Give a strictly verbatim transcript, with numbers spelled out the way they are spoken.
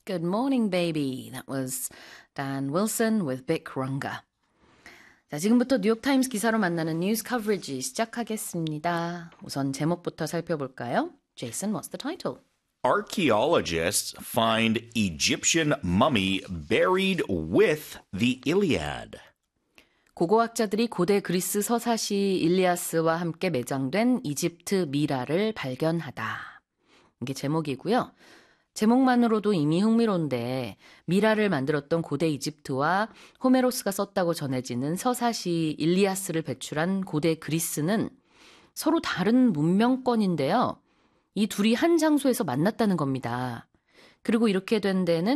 Good morning, baby. That was Dan Wilson with Bic Runga. 자, 지금부터 뉴욕타임스 기사로 만나는 뉴스 커버리지 시작하겠습니다. 우선 제목부터 살펴볼까요? Jason, what's the title? Archaeologists find Egyptian mummy buried with the Iliad. 고고학자들이 고대 그리스 서사시 일리아스와 함께 매장된 이집트 미라를 발견하다. 이게 제목이고요. 제목만으로도 이미 흥미로운데 미라를 만들었던 고대 이집트와 호메로스가 썼다고 전해지는 서사시 일리아스를 배출한 고대 그리스는 서로 다른 문명권인데요. 이 둘이 한 장소에서 만났다는 겁니다. 그리고 이렇게 된 데는